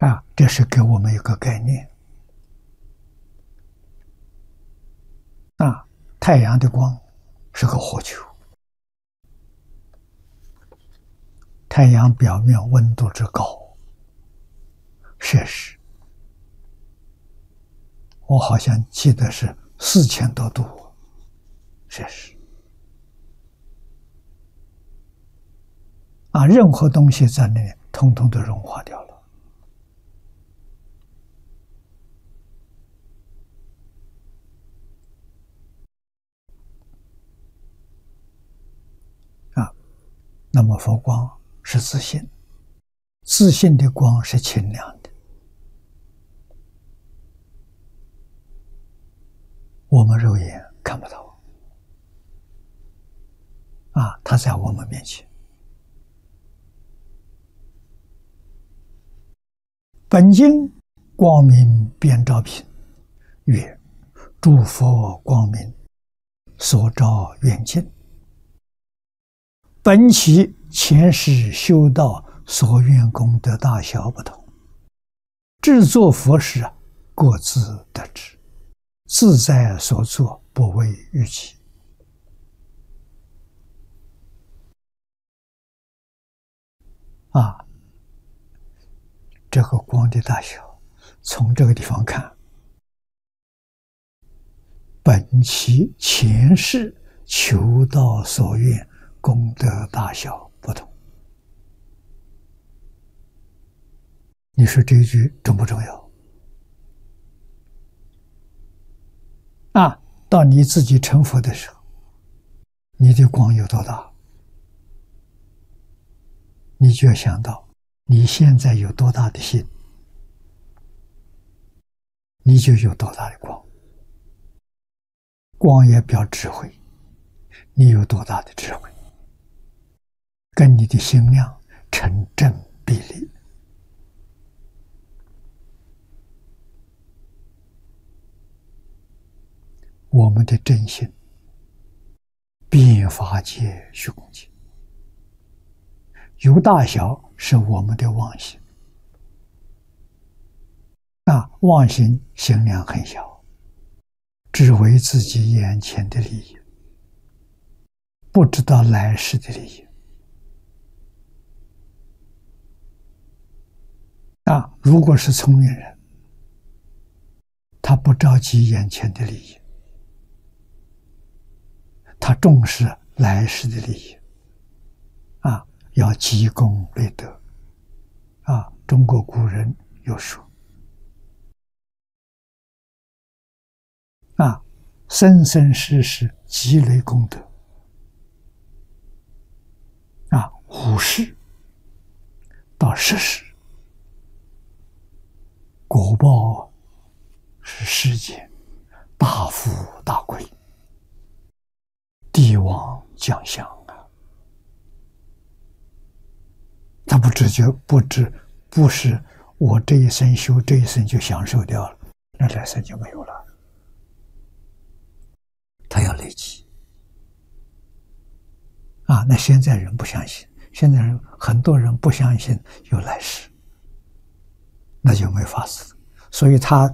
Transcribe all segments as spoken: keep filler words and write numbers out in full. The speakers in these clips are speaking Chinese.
啊，这是给我们一个概念。啊，太阳的光是个火球，太阳表面温度之高，摄氏，我好像记得是四千多度摄氏。啊，任何东西在那里，通通都融化掉了。啊，那么佛光是自信，自信的光是清凉的，我们肉眼看不到。啊，它在我们面前。本经光明遍照品，曰：诸佛光明所照远近，本其前世修道所愿功德大小不同，制作佛时各自得知，自在所作，不为预期。啊，这个光的大小，从这个地方看，本其前世求道所愿功德大小不同。你说这一句重不重要？啊，到你自己成佛的时候，你的光有多大，你就要想到你现在有多大的心，你就有多大的光。光也表智慧，你有多大的智慧，跟你的心量成正比例。我们的真心遍法界虚空界，有大小是我们的妄心。那妄心心量很小，只为自己眼前的利益，不知道来世的利益。啊，如果是聪明人，他不着急眼前的利益，他重视来世的利益。啊，要积功累德。啊，中国古人有说，啊，生生世世积累功德。啊，五世到十世，果报是世间大富大贵，帝王将相啊！他不知觉，不知不是我这一生修这一生就享受掉了，那来生就没有了。他要累积啊！那现在人不相信，现在人很多人不相信有来世，那就没法子。所以他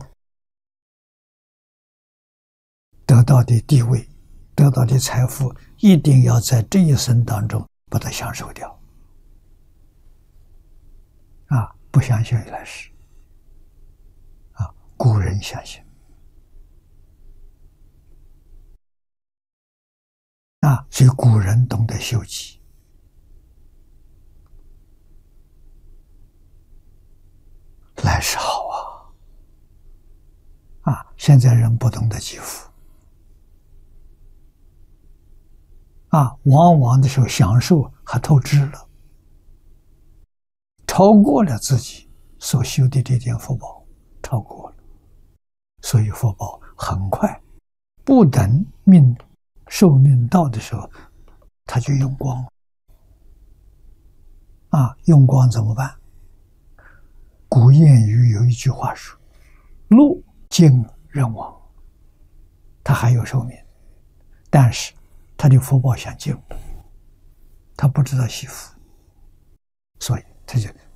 得到的地位，得到的财富，一定要在这一生当中把它享受掉。啊，不相信有来世。啊，古人相信。啊，所以古人懂得修己。来世好啊！啊，现在人不懂得积福。啊，往往的时候享受还透支了，超过了自己所修的这点福报，超过了，所以福报很快，不等命寿命到的时候，他就用光了。啊，用光怎么办？古谚语有一句话说：“路尽人亡。”他还有寿命，但是他的福报想尽，他不知道惜福，所以他就